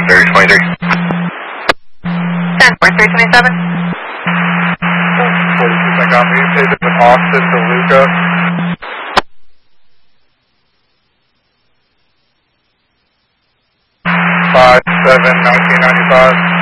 4323. 10-4327. 42 got me. Take it from Austin to Luca. Five, 7, 1995.